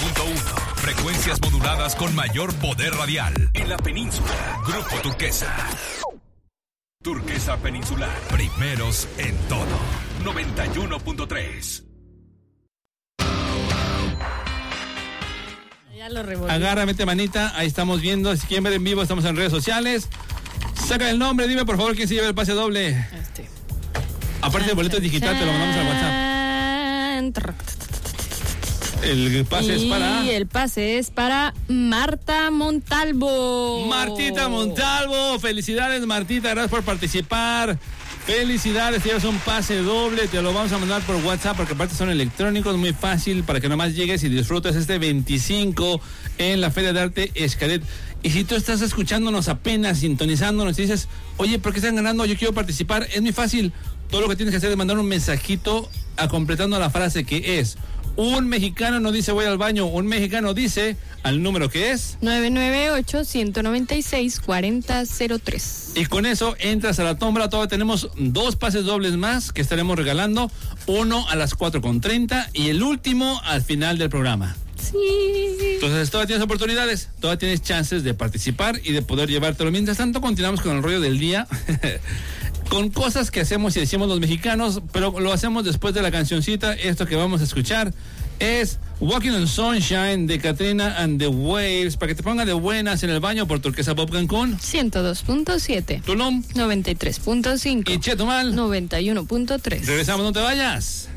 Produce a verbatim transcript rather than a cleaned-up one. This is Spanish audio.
punto uno. Frecuencias moduladas con mayor poder radial. En la península, Grupo Turquesa. Turquesa Peninsular. Primeros en todo. noventa y uno punto tres. Ya lo revolví. Agarra, mete manita, ahí estamos viendo. Si quieren ver en vivo, estamos en redes sociales. Saca el nombre, dime por favor quién se lleva el pase doble. Este. Aparte del boleto digital, te lo mandamos al WhatsApp. El pase y es para... el pase es para Marta Montalvo. Martita Montalvo, felicidades Martita, gracias por participar. Felicidades, te llevas un pase doble, te lo vamos a mandar por WhatsApp porque aparte son electrónicos, muy fácil para que nomás llegues y disfrutes este veinticinco en la Feria de Arte Xcaret. Y si tú estás escuchándonos apenas, sintonizándonos y dices, oye, ¿por qué están ganando? Yo quiero participar, es muy fácil. Todo lo que tienes que hacer es mandar un mensajito a completando la frase que es: un mexicano no dice voy al baño, un mexicano dice al número que es nueve nueve ocho, uno nueve seis, cuatro cero cero tres. Y con eso entras a la tómbola. Todavía tenemos dos pases dobles más que estaremos regalando. Uno a las cuatro con treinta y el último al final del programa. Sí. Entonces todavía tienes oportunidades, todavía tienes chances de participar y de poder llevártelo. Mientras tanto continuamos con el rollo del día. Con cosas que hacemos y decimos los mexicanos, pero lo hacemos después de la cancioncita. Esto que vamos a escuchar es Walking on Sunshine de Katrina and the Waves, para que te ponga de buenas en el baño por Turquesa Pop Cancún. ciento dos punto siete. Tulum noventa y tres punto cinco. y Chetumal noventa y uno punto tres. Regresamos, no te vayas.